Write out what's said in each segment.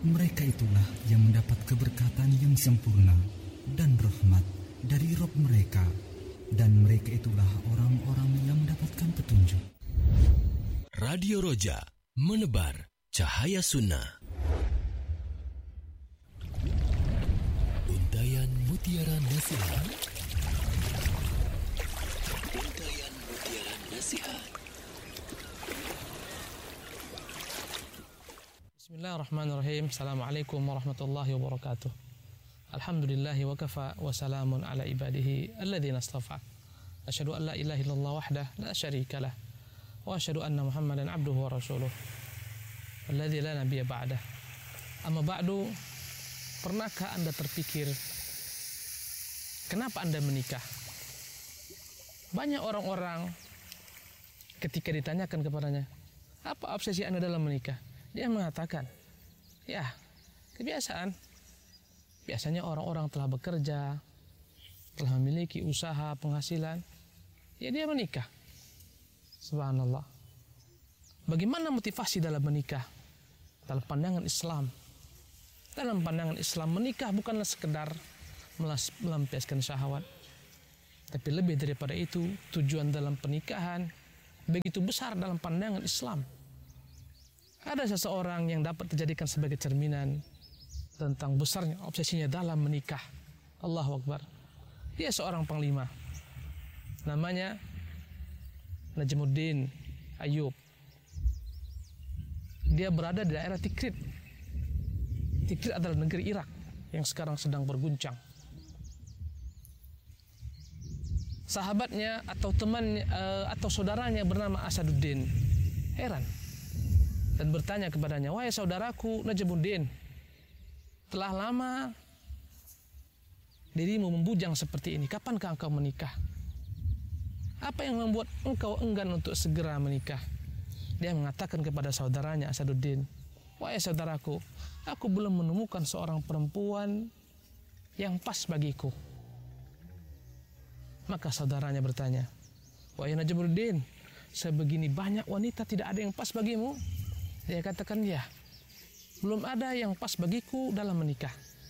Mereka itulah yang mendapat keberkatan yang sempurna dan rahmat dari Rabb mereka, dan mereka itulah orang-orang yang mendapatkan petunjuk. Radio Roja, menebar cahaya sunnah. Untayan mutiara nasihat. Untayan mutiara nasihat. Bismillahirrahmanirrahim. Assalamualaikum warahmatullahi wabarakatuh. Alhamdulillahi wa kafa wa salamun ala ibadihi alladhina astafa. Asyhadu an la ilaha illallah wahdah la syarika lah. Wa asyhadu anna Muhammadan abduhu wa rasuluh. Alladzi la nabiyya ba'dah. Amma ba'du, pernahkah Anda terpikir kenapa Anda menikah? Banyak orang-orang ketika ditanyakan kepadanya, apa obsesi Anda dalam menikah? Dia mengatakan, ya, kebiasaan. Biasanya orang-orang telah bekerja, telah memiliki usaha, penghasilan, ya dia menikah. Subhanallah. Bagaimana motivasi dalam menikah? Dalam pandangan Islam. Dalam pandangan Islam, menikah bukanlah sekedar melampiaskan syahwat. Tapi lebih daripada itu, tujuan dalam pernikahan begitu besar dalam pandangan Islam. Ada seseorang yang dapat dijadikan sebagai cerminan tentang besarnya obsesinya dalam menikah. Allahu Akbar. Dia seorang panglima. Namanya Najmuddin Ayyub. Dia berada di daerah Tikrit. Tikrit adalah negeri Irak yang sekarang sedang berguncang. Sahabatnya atau teman atau saudaranya bernama Asaduddin heran dan bertanya kepadanya, wahai saudaraku Najmuddin, telah lama dirimu membujang seperti ini, kapankah engkau menikah? Apa yang membuat engkau enggan untuk segera menikah? Dia mengatakan kepada saudaranya Asaduddin, wahai saudaraku, aku belum menemukan seorang perempuan yang pas bagiku. Maka saudaranya bertanya, wahai Najmuddin, sebegini banyak wanita tidak ada yang pas bagimu? Dia katakan, ya, belum ada yang pas bagiku dalam menikah.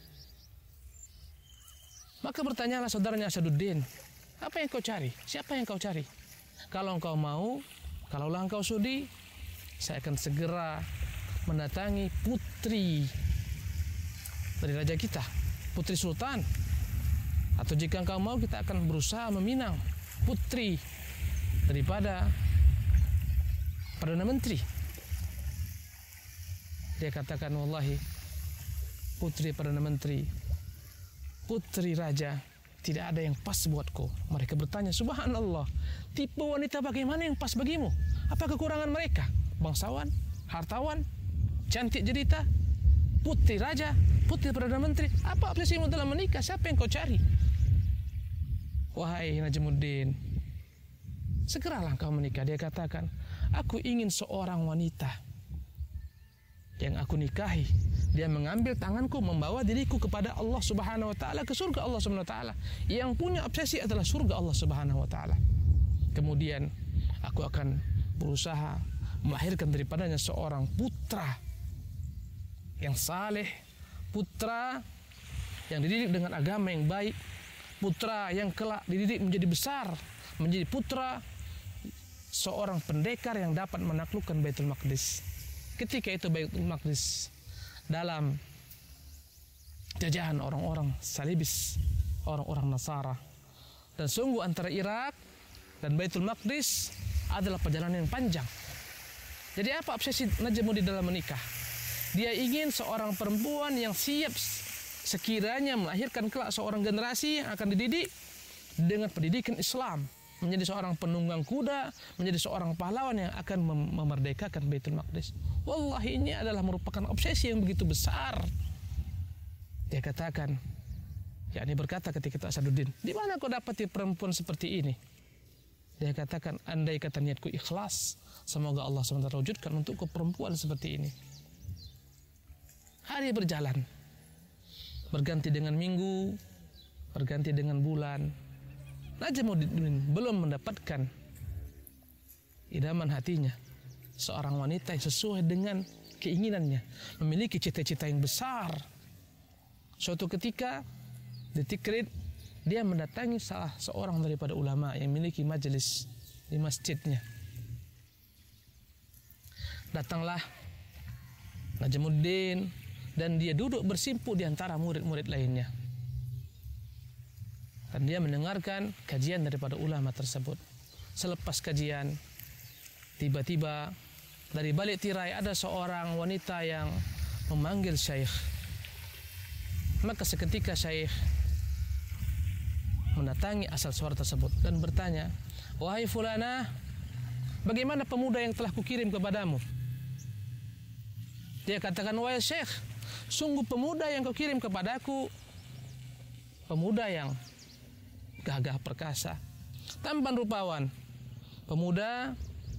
Maka bertanyalah saudaranya Asaduddin, apa yang kau cari? Siapa yang kau cari? Kalau engkau mau, kalaulah engkau sudi, saya akan segera mendatangi putri dari raja kita, putri sultan. Atau jika engkau mau, kita akan berusaha meminang putri daripada Perdana Menteri. Dia katakan, wallahi, putri Perdana Menteri, putri raja, tidak ada yang pas buatku. Mereka bertanya, subhanallah, tipe wanita bagaimana yang pas bagimu? Apa kekurangan mereka? Bangsawan, hartawan, cantik jelita, putri raja, putri Perdana Menteri. Apa obsesimu dalam menikah? Siapa yang kau cari? Wahai Najmuddin, segeralah kau menikah. Dia katakan, aku ingin seorang wanita yang aku nikahi, dia mengambil tanganku, membawa diriku kepada Allah Subhanahu wa taala, ke surga Allah Subhanahu wa taala. Yang punya obsesi adalah surga Allah Subhanahu wa taala. Kemudian aku akan berusaha melahirkan daripadanya seorang putra yang saleh, putra yang dididik dengan agama yang baik, putra yang kelak dididik menjadi besar, menjadi putra seorang pendekar yang dapat menaklukkan Baitul Maqdis. Ketika itu Baitul Maqdis dalam jajahan orang-orang salibis, orang-orang Nasara. Dan sungguh antara Irak dan Baitul Maqdis adalah perjalanan yang panjang. Jadi apa obsesi Najmuddin dalam menikah? Dia ingin seorang perempuan yang siap sekiranya melahirkan kelak seorang generasi yang akan dididik dengan pendidikan Islam, menjadi seorang penunggang kuda, menjadi seorang pahlawan yang akan memerdekakan Baitul Maqdis. Wallahi, ini adalah merupakan obsesi yang begitu besar. Dia katakan, yakni berkata ketika itu Asaduddin, di mana kau dapati perempuan seperti ini? Dia katakan, andai kata niatku ikhlas, semoga Allah SWT wujudkan untukku perempuan seperti ini. Hari berjalan, berganti dengan minggu, berganti dengan bulan. Najmuddin belum mendapatkan idaman hatinya, seorang wanita yang sesuai dengan keinginannya, memiliki cita-cita yang besar. Suatu ketika di Tikrit, dia mendatangi salah seorang daripada ulama yang memiliki majelis di masjidnya. Datanglah Najmuddin dan dia duduk bersimpu di antara murid-murid lainnya. Dan dia mendengarkan kajian daripada ulama tersebut. Selepas kajian, tiba-tiba dari balik tirai ada seorang wanita yang memanggil Syekh. Maka seketika Syekh mendatangi asal suara tersebut dan bertanya, "Wahai fulanah, bagaimana pemuda yang telah kukirim kepadamu?" Dia katakan, "Wahai Syekh, sungguh pemuda yang kau kirim kepadaku, pemuda yang gagah perkasa, tampan rupawan, pemuda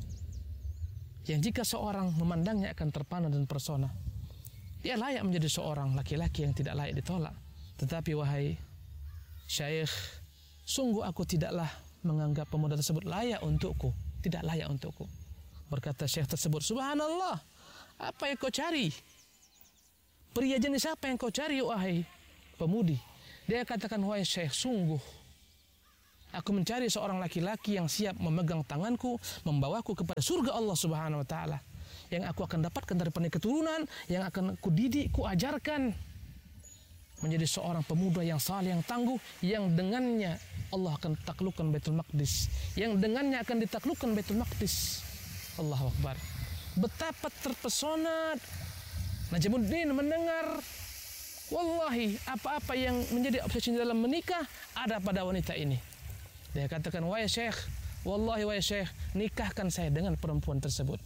yang jika seorang memandangnya akan terpana dan persona. Dia layak menjadi seorang laki-laki yang tidak layak ditolak. Tetapi wahai Syekh, sungguh aku tidaklah menganggap pemuda tersebut layak untukku, tidak layak untukku." Berkata Syekh tersebut, "Subhanallah, apa yang kau cari? Pria jenis apa yang kau cari, wahai pemudi?" Dia katakan, "Wahai Syekh, sungguh aku mencari seorang laki-laki yang siap memegang tanganku, membawaku kepada surga Allah Subhanahu wa taala, yang aku akan dapatkan daripada keturunan, yang akan ku didik, ku ajarkan menjadi seorang pemuda yang saleh, yang tangguh, yang dengannya Allah akan taklukkan Baitul Maqdis, yang dengannya akan ditaklukkan Baitul Maqdis." Allahu Akbar. Betapa terpesona Najmuddin mendengar, wallahi apa-apa yang menjadi obsesi dalam menikah ada pada wanita ini. Dia katakan, "Wahai Syekh, wallahi wahai Syekh, nikahkan saya dengan perempuan tersebut."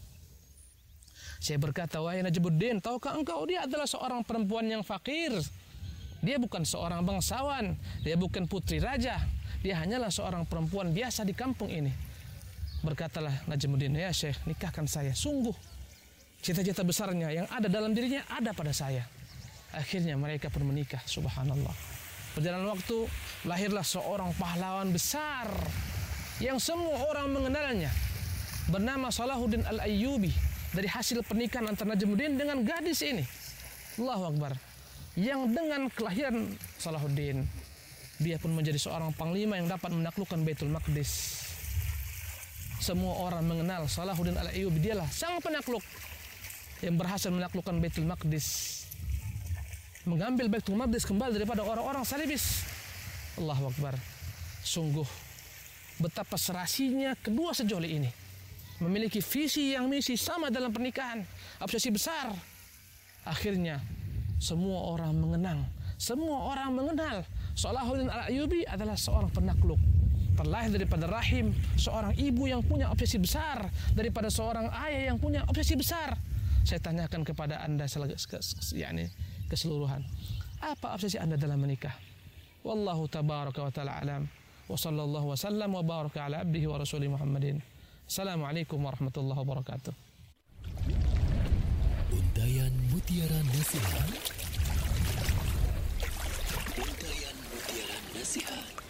Saya berkata, "Wahai Najmuddin, tahukah engkau dia adalah seorang perempuan yang fakir. Dia bukan seorang bangsawan, dia bukan putri raja, dia hanyalah seorang perempuan biasa di kampung ini." Berkatalah Najmuddin, "Ya Syekh, nikahkan saya. Sungguh cita-cita besarnya yang ada dalam dirinya ada pada saya." Akhirnya mereka pun menikah. Subhanallah. Berjalan waktu, lahirlah seorang pahlawan besar yang semua orang mengenalnya, bernama Salahuddin Al-Ayyubi, dari hasil pernikahan antara Najmuddin dengan gadis ini. Allahu Akbar. Yang dengan kelahiran Salahuddin, dia pun menjadi seorang panglima yang dapat menaklukkan Baitul Maqdis. Semua orang mengenal Salahuddin Al-Ayyubi, dialah sang penakluk yang berhasil menaklukkan Baitul Maqdis, mengambil Baitul Maqdis kembali daripada orang-orang salibis. Allahu Akbar. Sungguh betapa serasinya kedua sejoli ini, memiliki visi yang misi sama dalam pernikahan, obsesi besar. Akhirnya semua orang mengenang, semua orang mengenal Salahuddin Al-Ayyubi adalah seorang penakluk, terlahir daripada rahim seorang ibu yang punya obsesi besar, daripada seorang ayah yang punya obsesi besar. Saya tanyakan kepada anda keseluruhan, apa obsesi anda dalam menikah? Wallahu tabaraka wa ta'ala alam. Wa sallallahu wa sallam wa baraka ala abdihi wa rasulih Muhammadin. Assalamualaikum warahmatullahi wabarakatuh. Untayan Mutiara Nasihat. Untayan Mutiara Nasihat.